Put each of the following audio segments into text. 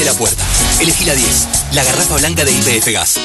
la puerta. Elegí la 10, la garrafa blanca de YPF Gas.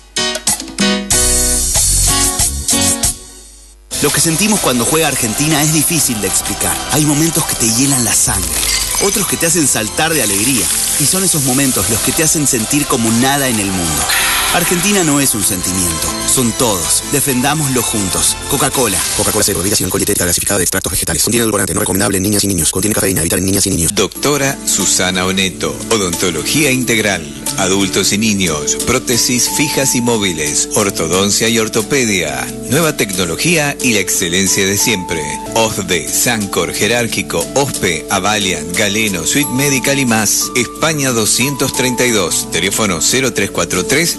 Lo que sentimos cuando juega Argentina es difícil de explicar. Hay momentos que te hielan la sangre, otros que te hacen saltar de alegría. Y son esos momentos los que te hacen sentir como nada en el mundo. Argentina no es un sentimiento, son todos. Defendámoslo juntos. Coca-Cola. Coca-Cola cero, bebida sin alcohol, dietética clasificada de extractos vegetales. Contiene edulcorante, no recomendable en niñas y niños. Contiene cafeína, evitar en niñas y niños. Doctora Susana Oneto. Odontología integral. Adultos y niños. Prótesis fijas y móviles. Ortodoncia y ortopedia. Nueva tecnología y la excelencia de siempre. OSDE, Sancor, Jerárquico, OSPE, Avalian, Galeno, Suite Medical y más. España 232. Teléfono 0343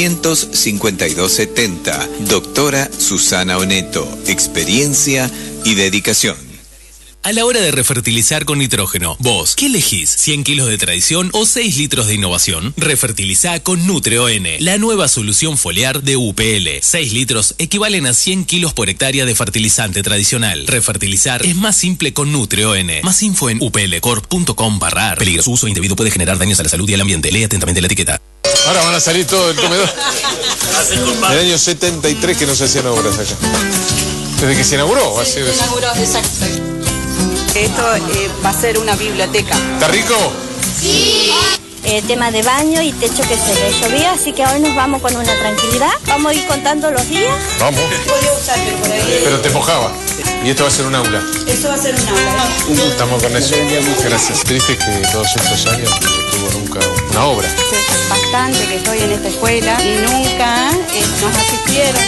352-70. Doctora Susana Oneto. Experiencia y dedicación. A la hora de refertilizar con nitrógeno, vos, ¿qué elegís? ¿100 kilos de tradición o 6 litros de innovación? Refertilizá con Nutre-ON, la nueva solución foliar de UPL. 6 litros equivalen a 100 kilos por hectárea de fertilizante tradicional. Refertilizar es más simple con Nutre-ON. Más info en uplcorp.com/ar. Peligro, su uso indebido puede generar daños a la salud y al ambiente. Lee atentamente la etiqueta. Ahora van a salir todo el comedor. En el año 73 que no se hacían obras acá. Desde que se inauguró, va a ser. Se inauguró, exacto. Esto va a ser una biblioteca. ¿Está rico? Sí. Tema de baño y techo que se le llovía, así que hoy nos vamos con una tranquilidad. Vamos a ir contando los días. Vamos. Podía usarte por ahí. Pero te mojaba. Y esto va a ser un aula. Esto va a ser un aula. Estamos con eso. Gracias. Triste que todos estos años no tuvo nunca una obra. Bastante que estoy en esta escuela y nunca nos asistieron.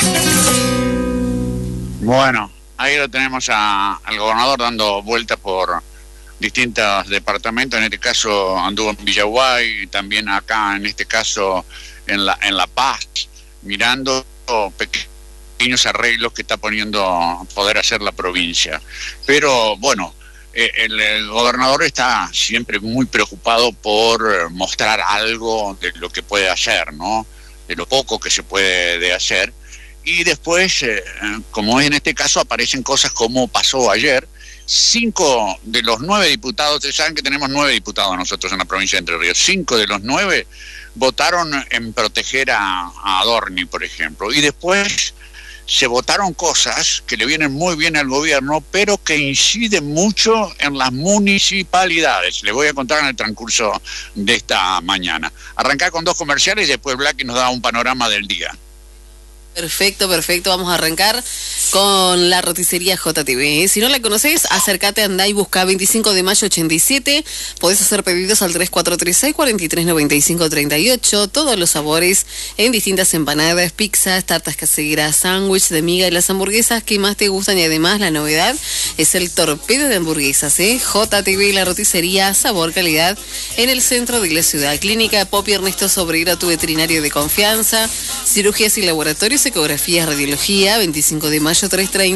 Bueno, ahí lo tenemos al gobernador dando vueltas por distintos departamentos. En este caso anduvo en Villaguay, también acá en este caso en La Paz, mirando pequeños arreglos que está poniendo poder hacer la provincia. Pero bueno, el gobernador está siempre muy preocupado por mostrar algo de lo que puede hacer, ¿no? De lo poco que se puede hacer. Y después, como en este caso, aparecen cosas como pasó ayer. 5 de los 9 diputados, ustedes saben que tenemos 9 diputados nosotros en la provincia de Entre Ríos, 5 de los 9 votaron en proteger a Adorni, por ejemplo. Y después se votaron cosas que le vienen muy bien al gobierno, pero que inciden mucho en las municipalidades. Les voy a contar en el transcurso de esta mañana. Arrancar con 2 comerciales y después Blacky nos da un panorama del día. Perfecto. Vamos a arrancar con la roticería JTV. Si no la conoces, acércate, andá y busca 25 de mayo 87. Podés hacer pedidos al 3436-439538. Todos los sabores en distintas empanadas, pizzas, tartas caseras, sándwich de miga y las hamburguesas que más te gustan. Y además la novedad es el torpedo de hamburguesas. JTV, la roticería, sabor, calidad en el centro de la ciudad. Clínica Popi Ernesto Sobrera, tu veterinario de confianza. Cirugías y laboratorios, ecografía, radiología, 25 de mayo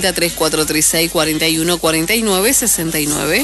330-3436-4149-69.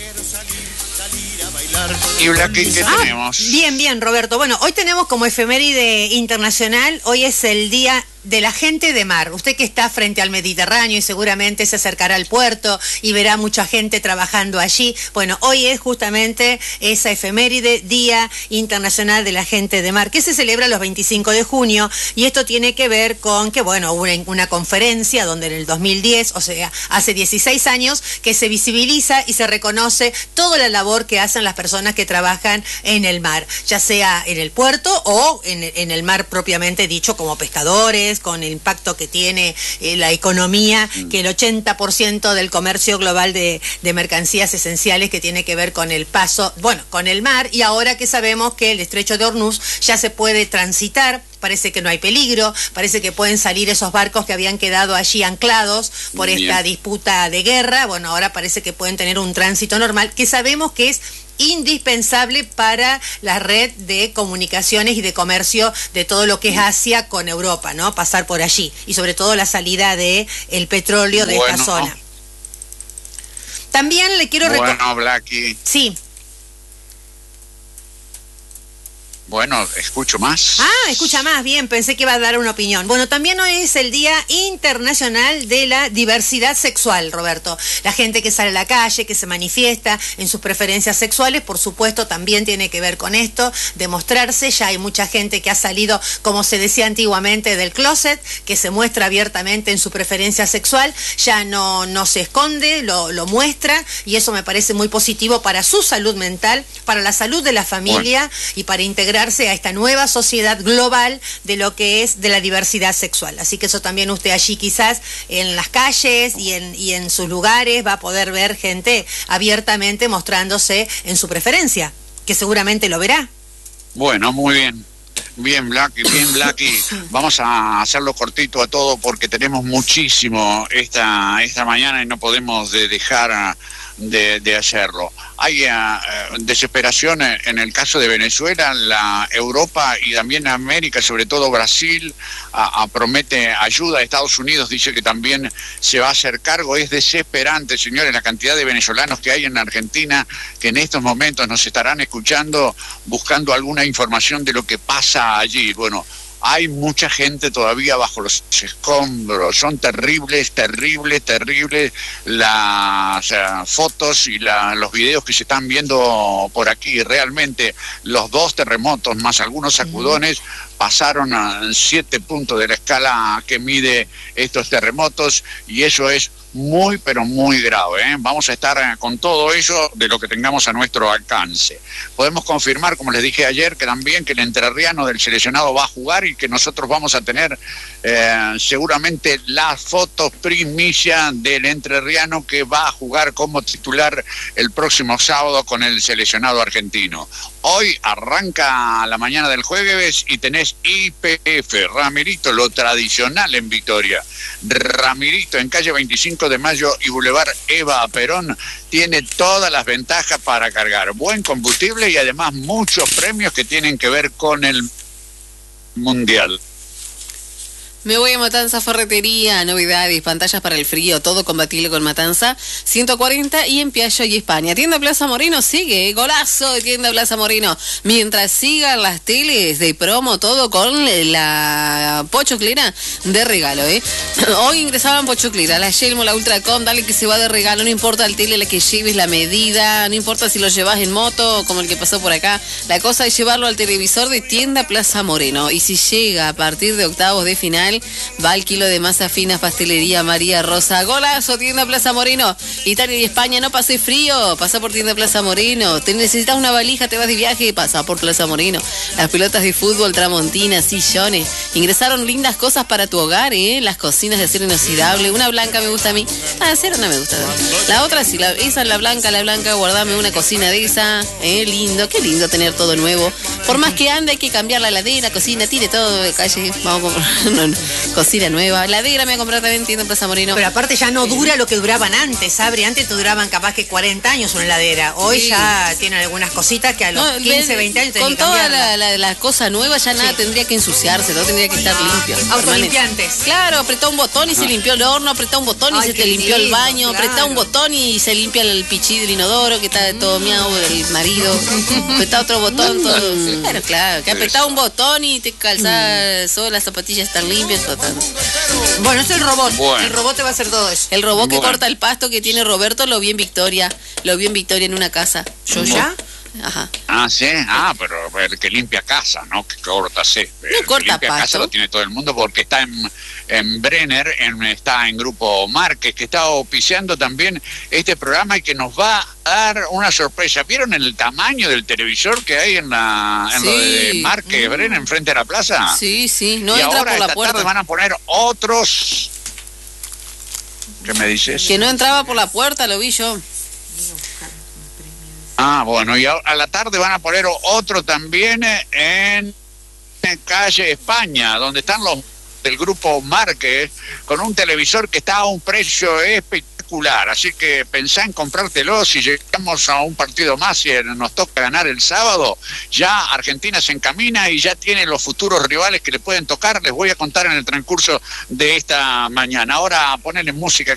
Y Blacky, ¿qué tenemos? Bien, Roberto. Bueno, hoy tenemos como efeméride internacional, hoy es el Día de la Gente de Mar. Usted que está frente al Mediterráneo y seguramente se acercará al puerto y verá mucha gente trabajando allí. Bueno, hoy es justamente esa efeméride, Día Internacional de la Gente de Mar, que se celebra los 25 de junio, y esto tiene que ver con que, bueno, hubo una conferencia donde en el 2010, o sea, hace 16 años, que se visibiliza y se reconoce toda la labor que hacen las personas que trabajan en el mar, ya sea en el puerto o en el mar propiamente dicho, como pescadores, con el impacto que tiene la economía, que el 80% del comercio global de mercancías esenciales que tiene que ver con el paso, bueno, con el mar, y ahora que sabemos que el estrecho de Hormuz ya se puede transitar, parece que no hay peligro, parece que pueden salir esos barcos que habían quedado allí anclados por esta disputa de guerra. Bueno, ahora parece que pueden tener un tránsito normal, que sabemos que es indispensable para la red de comunicaciones y de comercio de todo lo que es Asia con Europa, ¿no? Pasar por allí, y sobre todo la salida de el petróleo de esta zona. También le quiero recordar... Bueno, Blacky. Sí. Bueno, escucho más. Escucha más, bien, pensé que iba a dar una opinión. Bueno, también hoy es el Día Internacional de la Diversidad Sexual, Roberto. La gente que sale a la calle, que se manifiesta en sus preferencias sexuales, por supuesto, también tiene que ver con esto, demostrarse. Ya hay mucha gente que ha salido, como se decía antiguamente, del closet, que se muestra abiertamente en su preferencia sexual, ya no se esconde, lo muestra, y eso me parece muy positivo para su salud mental, para la salud de la familia y para integrar a esta nueva sociedad global de lo que es de la diversidad sexual. Así que eso también usted allí quizás en las calles y en sus lugares va a poder ver gente abiertamente mostrándose en su preferencia, que seguramente lo verá. Bueno, muy bien. Bien, Blacky. Vamos a hacerlo cortito a todo porque tenemos muchísimo esta mañana y no podemos dejar de hacerlo. Hay desesperación en el caso de Venezuela, Europa y también América, sobre todo Brasil, promete ayuda. Estados Unidos dice que también se va a hacer cargo. Es desesperante, señores, la cantidad de venezolanos que hay en Argentina que en estos momentos nos estarán escuchando buscando alguna información de lo que pasa allí. Bueno, hay mucha gente todavía bajo los escombros. Son terribles las fotos y los videos que se están viendo por aquí. Realmente los 2 terremotos más algunos sacudones pasaron a 7 puntos de la escala que mide estos terremotos, y eso es muy, pero muy grave, ¿eh? Vamos a estar con todo eso de lo que tengamos a nuestro alcance. Podemos confirmar, como les dije ayer, que también que el entrerriano del seleccionado va a jugar y que nosotros vamos a tener seguramente las fotos primicia del entrerriano que va a jugar como titular el próximo sábado con el seleccionado argentino. Hoy arranca la mañana del jueves y tenés YPF, Ramirito, lo tradicional en Victoria. Ramirito en calle 25 de Mayo y Boulevard Eva Perón tiene todas las ventajas para cargar. Buen combustible y además muchos premios que tienen que ver con el Mundial. Me voy a Matanza Ferretería, novedades, pantallas para el frío, todo compatible con Matanza, 140 y en Piaggio y España. Tienda Plaza Moreno sigue, golazo de Tienda Plaza Moreno. Mientras sigan las teles de promo, todo con la pochoclera de regalo, Hoy ingresaban pochoclera, la Yelmo, la Ultracom, dale que se va de regalo, no importa el tele la que lleves, la medida, no importa si lo llevas en moto, como el que pasó por acá. La cosa es llevarlo al televisor de Tienda Plaza Moreno. Y si llega a partir de octavos de final, va al kilo de masa fina, pastelería María Rosa. Golazo, Tienda Plaza Moreno. Italia y España, no pases frío, pasa por Tienda Plaza Moreno. Te necesitas una valija, te vas de viaje, pasa por Plaza Moreno. Las pelotas de fútbol, tramontina, sillones. Ingresaron lindas cosas para tu hogar, las cocinas de acero inoxidable. Una blanca me gusta a mí. Acero no me gusta. La otra sí, esa es la blanca, guardame una cocina de esa. Lindo, qué lindo tener todo nuevo. Por más que ande, hay que cambiar la heladera, cocina, tire todo de calle. Vamos a comprar. Cocina nueva, heladera me voy a comprar también, Tienda Plaza Moreno. Pero aparte ya no dura lo que duraban antes, Sabri. Antes te duraban capaz que 40 años una heladera. Hoy ya tienen algunas cositas que a los 15, 20 años tenés que cambiarla. Con toda la cosa nueva ya nada tendría que ensuciarse, todo tendría que estar limpio. Autolimpiantes. Claro, apretá un botón y se limpió el horno, apretá un botón y se te limpió el baño, apretá un botón y se limpia el pichí del inodoro que está todo miau del marido. Apretá otro botón, todo. Claro, que apretá un botón y te calzás, solo las zapatillas están limpias, total. Bueno, es el robot. Bueno. El robot te va a hacer todo eso. El robot que corta el pasto que tiene Roberto lo vi en Victoria. Lo vi en Victoria en una casa. ¿Yo ya? Ajá. Ah, sí. Pero el que limpia casa, ¿no? Que corta No corta pasto. Casa lo tiene todo el mundo porque está en Brenner, está en Grupo Márquez, que está auspiciando también este programa y que nos va a dar una sorpresa. ¿Vieron el tamaño del televisor que hay en lo de Márquez, Brenner, enfrente de la plaza? Sí, no y entra ahora por la esta puerta. tarde van a poner otros. ¿Qué me dices? Que no entraba por la puerta, lo vi yo. Bueno, y a la tarde van a poner otro también en calle España, donde están los del Grupo Márquez, con un televisor que está a un precio espectacular. Así que pensá en comprártelo. Si llegamos a un partido más y nos toca ganar el sábado, ya Argentina se encamina y ya tiene los futuros rivales que le pueden tocar. Les voy a contar en el transcurso de esta mañana. Ahora ponele música.